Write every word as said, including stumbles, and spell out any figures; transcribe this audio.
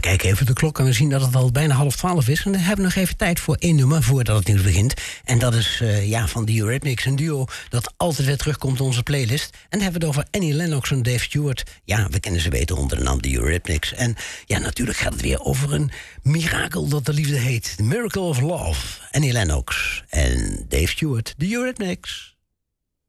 kijken even op de klok en we zien dat het al bijna half twaalf is. En dan hebben we nog even tijd voor één nummer voordat het nieuws begint. En dat is uh, ja, van The Eurythmics, een duo dat altijd weer terugkomt in onze playlist. En dan hebben we het over Annie Lennox en Dave Stewart. Ja, we kennen ze beter onder de naam The Eurythmics. En ja, natuurlijk gaat het weer over een mirakel dat de liefde heet. The Miracle of Love. Annie Lennox en Dave Stewart, The Eurythmics.